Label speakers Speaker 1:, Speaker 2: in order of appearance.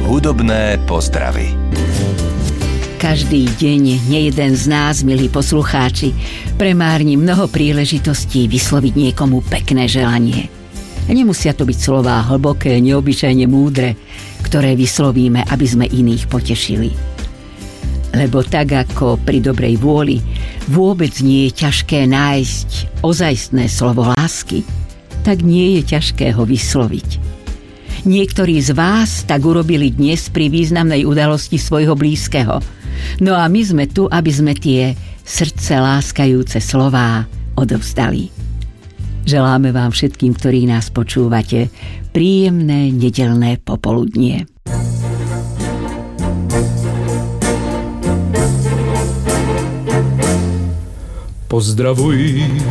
Speaker 1: Hudobné pozdravy.
Speaker 2: Každý deň nejeden z nás, milí poslucháči, premárni mnoho príležitostí vysloviť niekomu pekné želanie. Nemusia to byť slová hlboké, neobyčajne múdre, ktoré vyslovíme, aby sme iných potešili. Lebo tak ako pri dobrej vôli vôbec nie je ťažké nájsť ozajstné slovo lásky, tak nie je ťažké ho vysloviť. Niektorí z vás tak urobili dnes pri významnej udalosti svojho blízkeho. No a my sme tu, aby sme tie srdce láskajúce slová odovzdali. Želáme vám všetkým, ktorí nás počúvate, príjemné nedeľné popoludnie.
Speaker 3: Pozdravuj